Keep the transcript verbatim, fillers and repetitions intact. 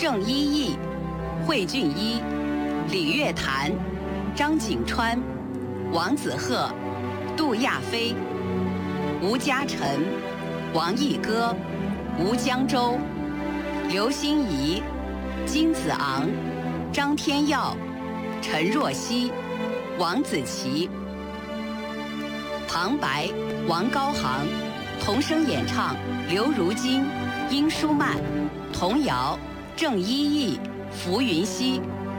郑伊义、惠俊一、李月潭、张景川、王子鹤、杜亚飞、吴嘉诚、王毅歌、吴江洲、刘欣怡、金子昂、张天耀、陈若曦、王子琪。旁白王高航，童声演唱刘如金、殷舒曼，童谣郑依义、浮云熙。